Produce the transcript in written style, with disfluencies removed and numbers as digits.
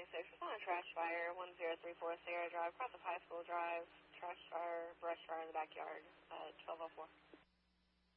respond to trash fire, 1034 Sierra Drive, across of High School Drive, trash fire, brush fire in the backyard, 1204.